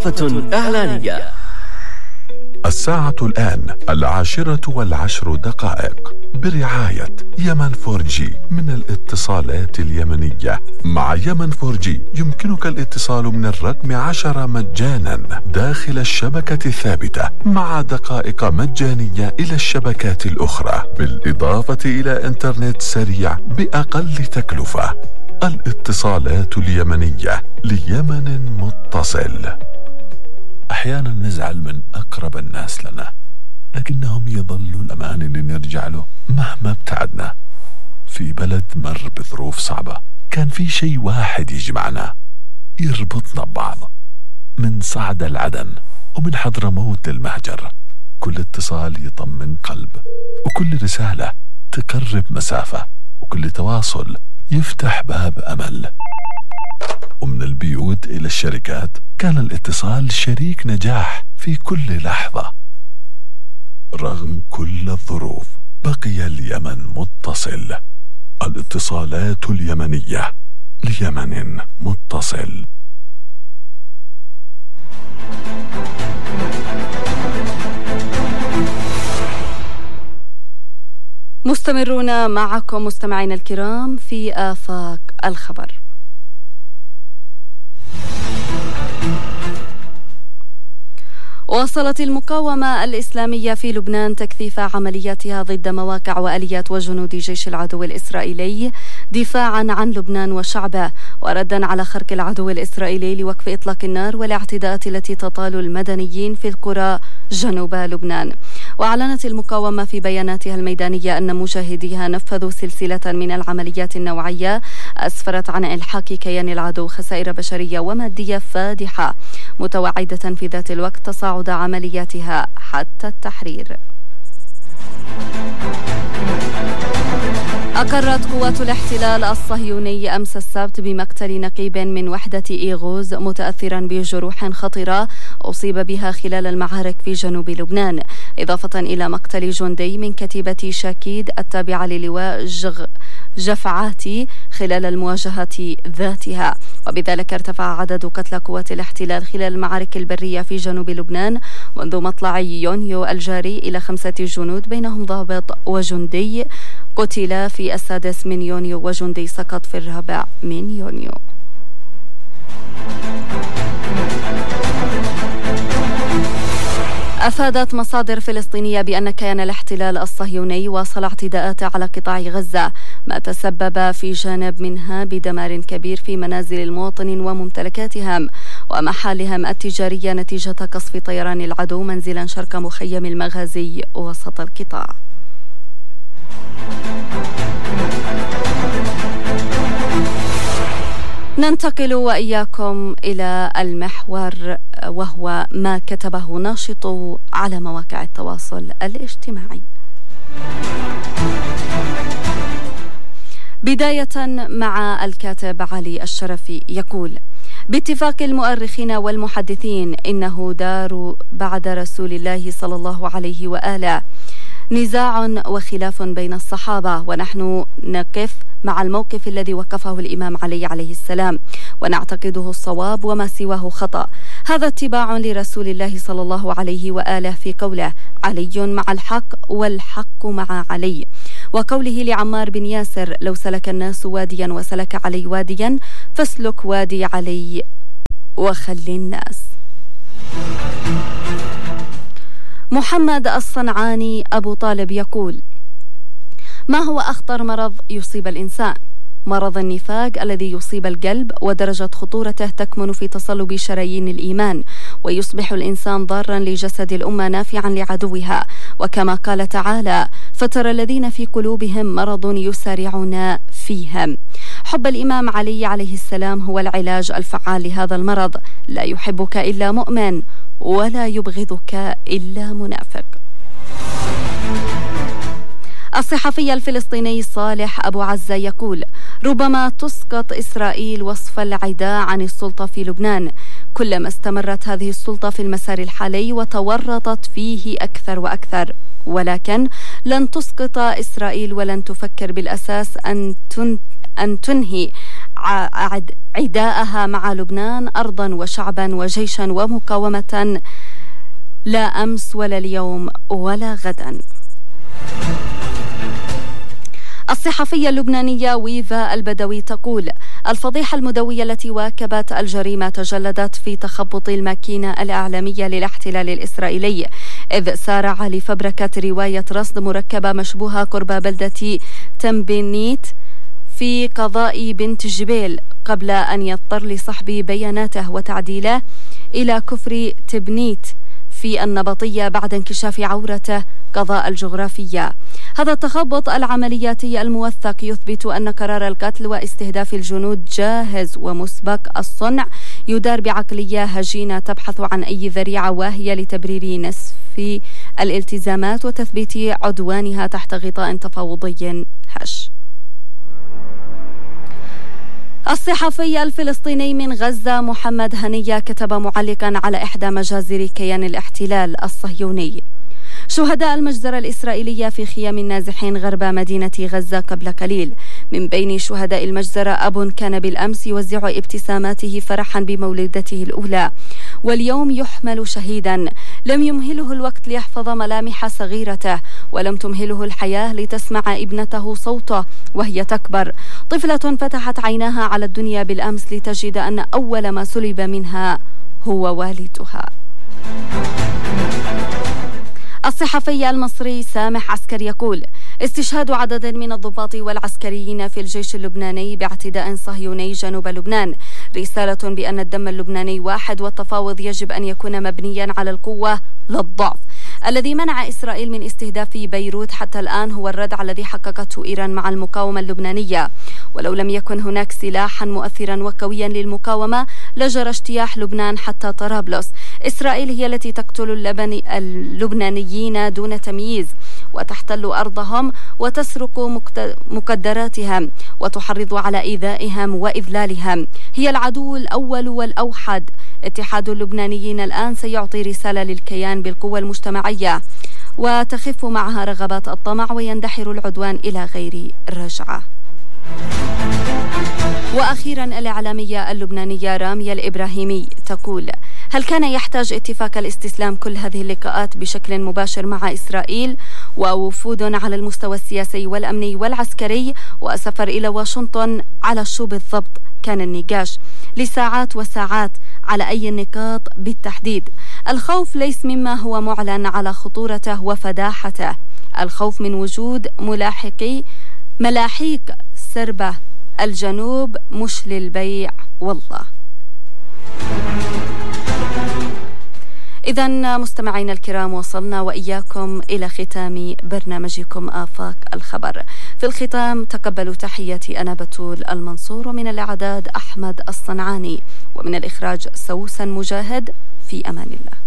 وقفة إعلانية. الساعة الآن 10:10 برعاية يمن 4G من الاتصالات اليمنية. مع يمن 4G يمكنك الاتصال من الرقم 10 مجانا داخل الشبكة الثابتة، مع دقائق مجانية إلى الشبكات الأخرى، بالإضافة إلى إنترنت سريع بأقل تكلفة. الاتصالات اليمنية ليمن متصل. أحيانا نزعل من أقرب الناس لنا، لكنهم يظلوا الأمان اللي نرجع له مهما ابتعدنا. في بلد مر بظروف صعبة، كان في شيء واحد يجمعنا يربطنا ببعض، من صعد العدن ومن حضرموت للمهجر. كل اتصال يطمن قلب، وكل رسالة تقرب مسافة، وكل تواصل يفتح باب أمل. ومن البيوت إلى الشركات كان الاتصال شريك نجاح في كل لحظة. رغم كل الظروف بقي اليمن متصل. الاتصالات اليمنية ليمن متصل. مستمرون معكم مستمعين الكرام في آفاق الخبر. واصلت المقاومة الإسلامية في لبنان تكثيف عملياتها ضد مواقع وآليات وجنود جيش العدو الإسرائيلي دفاعا عن لبنان وشعبه، وردا على خرق العدو الإسرائيلي لوقف إطلاق النار والاعتداءات التي تطال المدنيين في القرى جنوب لبنان. وأعلنت المقاومة في بياناتها الميدانية أن مجاهديها نفذوا سلسلة من العمليات النوعية أسفرت عن إلحاق كيان العدو خسائر بشرية ومادية فادحة، متوعدة في ذات الوقت تصاعد عملياتها حتى التحرير. أقرت قوات الاحتلال الصهيوني أمس السبت بمقتل نقيب من وحدة إيغوز متأثرا بجروح خطرة أصيب بها خلال المعارك في جنوب لبنان، إضافة إلى مقتل جندي من كتيبة شاكيد التابعة للواء جفعاتي خلال المواجهة ذاتها. وبذلك ارتفع عدد قتلى قوات الاحتلال خلال المعارك البرية في جنوب لبنان منذ مطلع يونيو الجاري إلى 5 جنود، بينهم ضابط وجندي قتل في 6 من يونيو وجندي سقط في 4 من يونيو. أفادت مصادر فلسطينية بأن كيان الاحتلال الصهيوني واصل اعتداءات على قطاع غزة، ما تسبب في جانب منها بدمار كبير في منازل المواطنين وممتلكاتهم ومحالهم التجارية نتيجة قصف طيران العدو منزلا شرق مخيم المغازي وسط القطاع. ننتقل وإياكم إلى المحور، وهو ما كتبه ناشط على مواقع التواصل الاجتماعي. بداية مع الكاتب علي الشرفي يقول: باتفاق المؤرخين والمحدثين إنه دار بعد رسول الله صلى الله عليه وآله نزاع وخلاف بين الصحابة، ونحن نقف مع الموقف الذي وقفه الإمام علي عليه السلام ونعتقده الصواب وما سواه خطأ. هذا اتباع لرسول الله صلى الله عليه وآله في قوله: علي مع الحق والحق مع علي، وقوله لعمار بن ياسر: لو سلك الناس واديا وسلك علي واديا فاسلك وادي علي وخل الناس. محمد الصنعاني أبو طالب يقول: ما هو أخطر مرض يصيب الإنسان؟ مرض النفاق الذي يصيب القلب، ودرجة خطورته تكمن في تصلب شرايين الإيمان، ويصبح الإنسان ضارا لجسد الأمة نافعا لعدوها، وكما قال تعالى: فترى الذين في قلوبهم مرض يسارعون فيهم. حب الإمام علي عليه السلام هو العلاج الفعال لهذا المرض. لا يحبك إلا مؤمن ولا يبغضك إلا منافق. الصحفي الفلسطيني صالح أبو عزة يقول: ربما تسقط إسرائيل وصف العداء عن السلطة في لبنان، كلما استمرت هذه السلطة في المسار الحالي وتورطت فيه أكثر وأكثر، ولكن لن تسقط إسرائيل ولن تفكر بالأساس أن تنهي عداءها مع لبنان أرضا وشعبا وجيشا ومقاومة، لا أمس ولا اليوم ولا غدا. الصحفية اللبنانية ويفا البدوي تقول: الفضيحة المدوية التي واكبت الجريمة تجلدت في تخبط الماكينة الإعلامية للاحتلال الإسرائيلي، إذ سارع لفبركة رواية رصد مركبة مشبوهة قرب بلدة تنبنيت في قضاء بنت جبيل، قبل أن يضطر لسحب بياناته وتعديله إلى كفر تبنيت في النبطية بعد انكشاف عورته قضاء الجغرافية. هذا التخبط العملياتي الموثق يثبت أن قرار القتل واستهداف الجنود جاهز ومسبق الصنع، يدار بعقلية هجينة تبحث عن أي ذريعة واهية لتبرير نسف الالتزامات وتثبيت عدوانها تحت غطاء تفاوضي هش. الصحفي الفلسطيني من غزة محمد هنية كتب معلقا على إحدى مجازر كيان الاحتلال الصهيوني: شهداء المجزرة الإسرائيلية في خيام النازحين غرب مدينة غزة قبل قليل. من بين شهداء المجزرة أب كان بالأمس يوزع ابتساماته فرحا بمولدته الأولى، واليوم يحمل شهيدا. لم يمهله الوقت ليحفظ ملامح صغيرته، ولم تمهله الحياة لتسمع ابنته صوته وهي تكبر. طفلة فتحت عيناها على الدنيا بالأمس لتجد أن أول ما سلب منها هو والدها. الصحفي المصري سامح عسكر يقول: استشهاد عدد من الضباط والعسكريين في الجيش اللبناني باعتداء صهيوني جنوب لبنان رسالة بأن الدم اللبناني واحد، والتفاوض يجب أن يكون مبنيا على القوة لا الضعف. الذي منع إسرائيل من استهداف بيروت حتى الآن هو الردع الذي حققته إيران مع المقاومة اللبنانية، ولو لم يكن هناك سلاحا مؤثرا وقويا للمقاومة لجرى اجتياح لبنان حتى طرابلس. إسرائيل هي التي تقتل اللبنانيين دون تمييز، وتحتل أرضهم وتسرق مقدراتهم وتحرض على إيذائهم وإذلالهم. هي العدو الأول والأوحد. اتحاد اللبنانيين الآن سيعطي رسالة للكيان بالقوة المجتمعية، وتخف معها رغبات الطمع ويندحر العدوان إلى غير رجعة. وأخيرا الإعلامية اللبنانية رامية الإبراهيمي تقول: هل كان يحتاج اتفاق الاستسلام كل هذه اللقاءات بشكل مباشر مع إسرائيل ووفود على المستوى السياسي والأمني والعسكري وسفر إلى واشنطن على شو بالضبط كان النقاش لساعات وساعات على أي النقاط بالتحديد؟ الخوف ليس مما هو معلن على خطورته وفداحته، الخوف من وجود ملاحيق سربة الجنوب مش للبيع والله. إذن مستمعينا الكرام، وصلنا وإياكم إلى ختام برنامجكم آفاق الخبر. في الختام تقبلوا تحياتي أنا بتول المنصور، ومن الإعداد أحمد الصنعاني، ومن الإخراج سوسن مجاهد. في أمان الله.